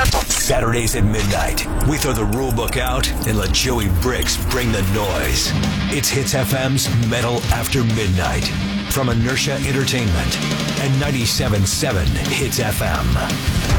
Saturdays at midnight, we throw the rule book out and let Joey Briggs bring the noise. It's Hits FM's Metal After Midnight from Inertia Entertainment and 97.7 Hits FM.